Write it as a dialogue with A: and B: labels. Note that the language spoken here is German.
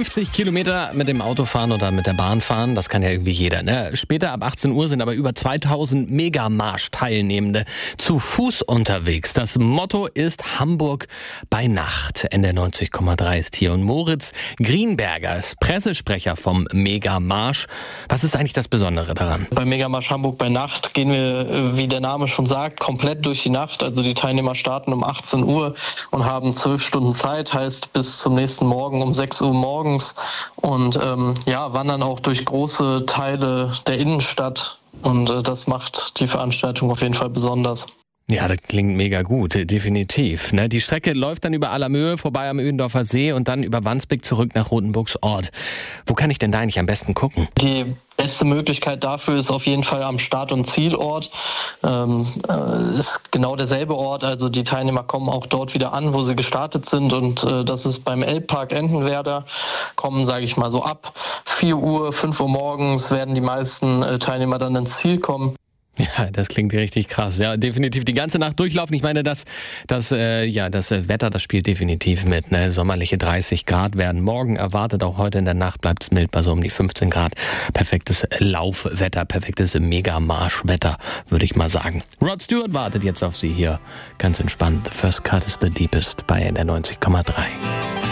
A: 50 Kilometer mit dem Auto fahren oder mit der Bahn fahren, das kann ja irgendwie jeder. Ne? Später ab 18 Uhr sind aber über 2000 Megamarsch-Teilnehmende zu Fuß unterwegs. Das Motto ist Hamburg bei Nacht. NDR 90,3 ist hier. Und Moritz Grienberger ist Pressesprecher vom Megamarsch. Was ist eigentlich das Besondere daran?
B: Beim Megamarsch Hamburg bei Nacht gehen wir, wie der Name schon sagt, komplett durch die Nacht. Also die Teilnehmer starten um 18 Uhr und haben 12 Stunden Zeit, heißt bis zum nächsten Morgen um 6 Uhr morgens und wandern auch durch große Teile der Innenstadt und das macht die Veranstaltung auf jeden Fall besonders.
A: Ja, das klingt mega gut, definitiv. Ne? Die Strecke läuft dann über Allermöhe, vorbei am Ödendorfer See und dann über Wandsbek zurück nach Rothenburgs Ort. Wo kann ich denn da eigentlich am besten gucken?
B: Die beste Möglichkeit dafür ist auf jeden Fall am Start- und Zielort. Ist genau derselbe Ort, also die Teilnehmer kommen auch dort wieder an, wo sie gestartet sind und das ist beim Elbpark Entenwerder. Kommen, sage ich mal, so ab 4 Uhr, 5 Uhr morgens werden die meisten Teilnehmer dann ins Ziel kommen.
A: Ja, das klingt richtig krass. Ja, definitiv die ganze Nacht durchlaufen. Ich meine, das Wetter, das spielt definitiv mit. Ne? Sommerliche 30 Grad werden morgen erwartet. Auch heute in der Nacht bleibt es mild bei so um die 15 Grad. Perfektes Laufwetter, perfektes Megamarschwetter, würde ich mal sagen. Rod Stewart wartet jetzt auf Sie hier. Ganz entspannt. The first cut is the deepest bei NDR 90,3.